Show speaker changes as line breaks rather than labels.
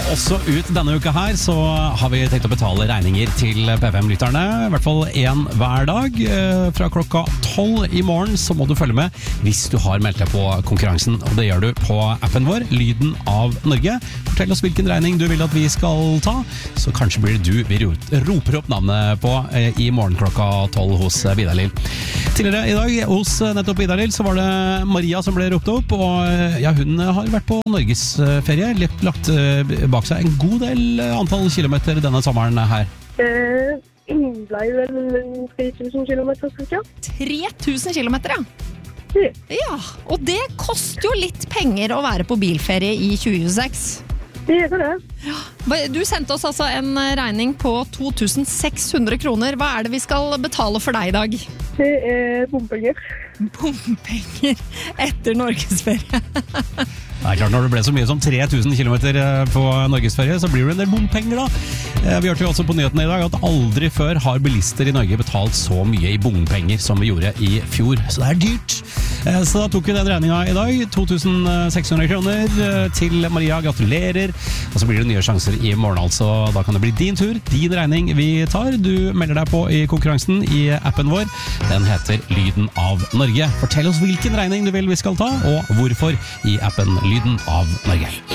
også ut denne uka her, så har vi tenkt å betale regninger til PFM-lytterne, i hvert fall en hver dag. Fra klokka 12 i morgen så må du følge med hvis du har meldt deg på konkurransen, og det gjør du på appen vår, Lyden av Norge. Fortell oss hvilken regning du vil at vi skal ta, så kanskje blir det du vi roper opp navnet på i morgen klokka 12 hos Vidar-Lill. Tidligere i dag hos nettopp Vidar-Lill så var det Maria som ble ropt opp, og ja, hun har vært på Norgesferie, lagt bak seg en god del antall kilometer denne sommeren her.
Det ble vel 3000 kilometer, cirka.
3000 kilometer, ja. Ja, og det koster jo litt penger å være på bilferie i 2026.
Det gjør det.
Du sendte oss altså en regning på 2600 kroner. Hva er det vi skal betale for deg i dag?
Det bompenger.
Bompenger etter Norgesferie.
Det klart, når det ble så mye som 3000 kilometer på Norgesferie, så blir det en del bompenger da. Vi hørte jo også på nyhetene i dag at aldri før har bilister i Norge betalt så mye i bompenger som vi gjorde i fjor. Så det er dyrt. Så da tok vi den regningen i dag, 2600 kroner til Maria, gratulerer. Og så blir det nye sjanser i morgen altså. Da kan det bli din tur, din regning vi tar. Du melder deg på i konkurransen i appen vår. Den heter Lyden av Norge. Fortell oss hvilken regning du vil vi skal ta, og hvorfor i appen Lyden av Norge.